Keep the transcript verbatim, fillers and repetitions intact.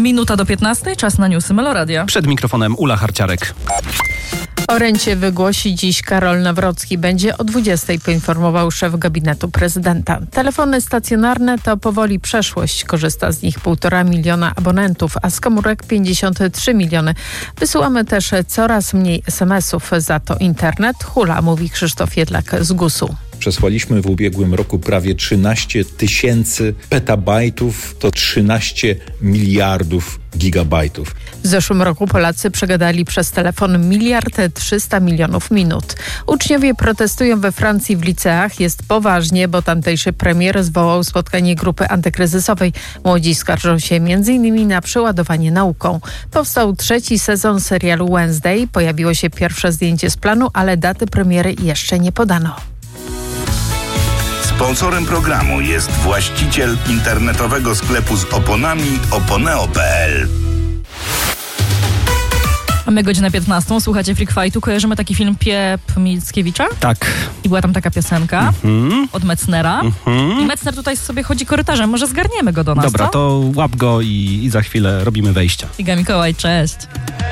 Minuta do piętnastej, czas na newsy Meloradia. Przed mikrofonem Ula Harciarek. O rencie wygłosi dziś Karol Nawrocki. Będzie o dwudziestej, poinformował szef gabinetu prezydenta. Telefony stacjonarne to powoli przeszłość. Korzysta z nich półtora miliona abonentów, a z komórek pięćdziesiąt trzy miliony. Wysyłamy też coraz mniej es em esów, za to internet hula, mówi Krzysztof Jedlak z gusu. Przesłaliśmy w ubiegłym roku prawie trzynaście tysięcy petabajtów, to trzynaście miliardów gigabajtów. W zeszłym roku Polacy przegadali przez telefon miliard trzysta milionów minut. Uczniowie protestują we Francji w liceach. Jest poważnie, bo tamtejszy premier zwołał spotkanie grupy antykryzysowej. Młodzi skarżą się między innymi na przeładowanie nauką. Powstał trzeci sezon serialu Wednesday. Pojawiło się pierwsze zdjęcie z planu, ale daty premiery jeszcze nie podano. Sponsorem programu jest właściciel internetowego sklepu z oponami oponeo kropka pe el. Mamy godzinę piętnastą, słuchacie Freak Fightu. Kojarzymy taki film Piep Mickiewicza? Tak. I była tam taka piosenka Mhm. od Metznera. Mhm. I Metzner tutaj sobie chodzi korytarzem. Może zgarniemy go do nas, Dobra, co? to łap go i, i za chwilę robimy wejścia. Iga Mikołaj, cześć.